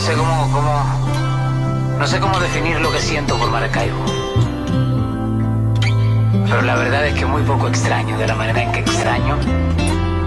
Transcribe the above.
sé no sé cómo definir lo que siento por Maracaibo. Pero la verdad es que muy poco extraño, de la manera en que extraño